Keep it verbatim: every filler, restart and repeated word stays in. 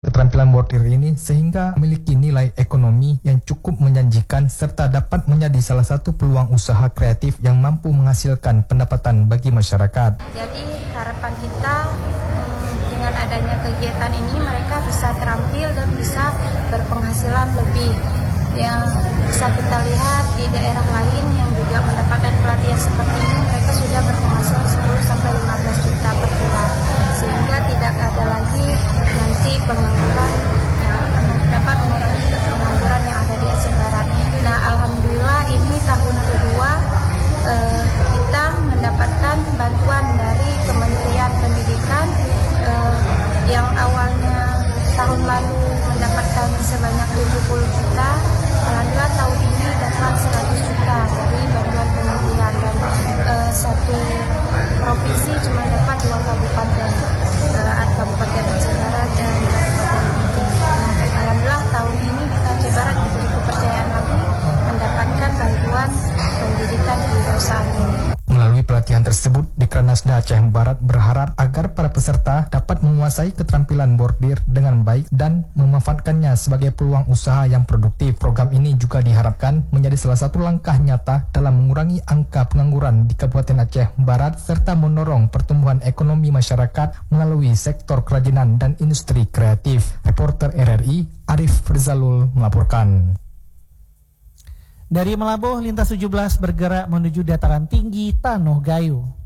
Keterampilan bordir ini sehingga memiliki nilai ekonomi yang cukup menjanjikan serta dapat menjadi salah satu peluang usaha kreatif yang mampu menghasilkan pendapatan bagi masyarakat. Jadi harapan kita hmm, dengan adanya kegiatan ini mereka bisa terampil dan bisa berpenghasilan lebih. Yang bisa kita lihat di daerah lain yang juga mendapatkan pelatihan seperti ini, mereka sudah berpenghasilan sepuluh sampai lima belas juta per bulan, sehingga tidak ada lagi nanti pengangguran yang dapat mengurangi pengangguran yang ada di Aceh Barat. Nah, alhamdulillah ini tahun kedua eh, kita mendapatkan bantuan dari Kementerian Pendidikan eh, yang awalnya tahun lalu mendapatkan sebanyak tujuh puluh juta. Alhamdulillah tahun ini dapat seratus juta dari bantuan kementerian, dan uh, satu provinsi cuma dapat dua kabupaten, uh, Kabupaten Aceh Barat dan Kabupaten Binjai. Nah, alhamdulillah tahun ini kita Aceh Barat diberi kepercayaan lagi mendapatkan bantuan pendidikan kewirausahaan ini. Melalui pelatihan tersebut, Dikranasda Aceh Barat berharap agar para peserta dapat menguasai keterampilan bordir dengan baik dan memanfaatkannya sebagai peluang usaha yang produktif. Program ini juga diharapkan menjadi salah satu langkah nyata dalam mengurangi angka pengangguran di Kabupaten Aceh Barat serta mendorong pertumbuhan ekonomi masyarakat melalui sektor kerajinan dan industri kreatif. Reporter R R I Arif Rizalul melaporkan. Dari Melabuh, lintas tujuh belas bergerak menuju dataran tinggi Tanoh Gayo.